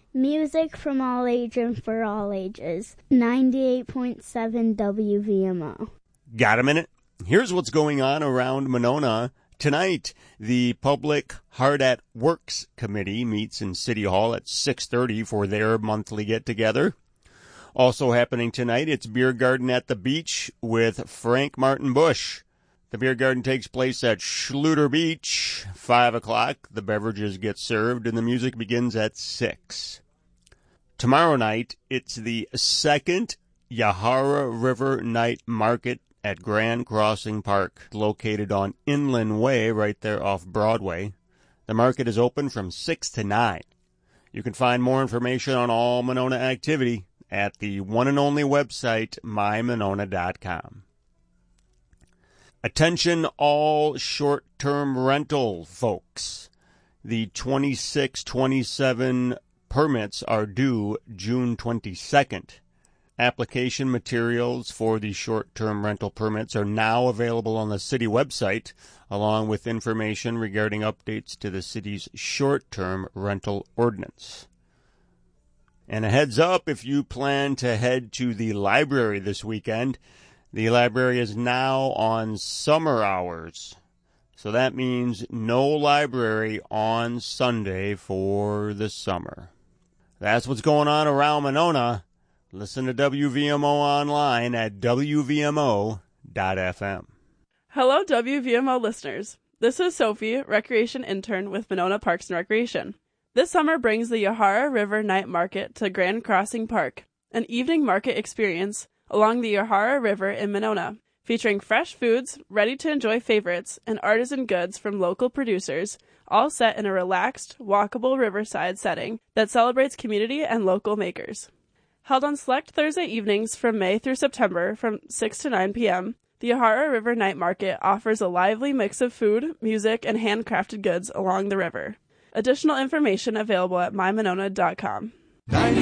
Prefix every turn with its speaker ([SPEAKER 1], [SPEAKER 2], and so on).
[SPEAKER 1] Music from all age and for all ages. 98.7 WVMO.
[SPEAKER 2] Got a minute? Here's what's going on around Monona. Tonight, the Public Hard at Works Committee meets in City Hall at 6:30 for their monthly get-together. Also happening tonight, it's Beer Garden at the Beach with Frank Martin Bush. The beer garden takes place at Schluter Beach, 5 o'clock. The beverages get served, and the music begins at 6. Tomorrow night, it's the second Yahara River Night Market at Grand Crossing Park, located on Inland Way right there off Broadway. The market is open from 6 to 9. You can find more information on all Monona activity at the one and only website, mymonona.com. Attention all short-term rental folks. The 26-27 permits are due June 22nd. Application materials for the short-term rental permits are now available on the city website, along with information regarding updates to the city's short-term rental ordinance. And a heads up, if you plan to head to the library this weekend, the library is now on summer hours. So that means no library on Sunday for the summer. That's what's going on around Monona. Listen to WVMO online at WVMO.fm.
[SPEAKER 3] Hello, WVMO listeners. This is Sophie, Recreation Intern with Monona Parks and Recreation. This summer brings the Yahara River Night Market to Grand Crossing Park, an evening market experience along the Yahara River in Monona, featuring fresh foods, ready-to-enjoy favorites, and artisan goods from local producers, all set in a relaxed, walkable riverside setting that celebrates community and local makers. Held on select Thursday evenings from May through September from 6 to 9 p.m., the Yahara River Night Market offers a lively mix of food, music, and handcrafted goods along the river. Additional information available at mymonona.com.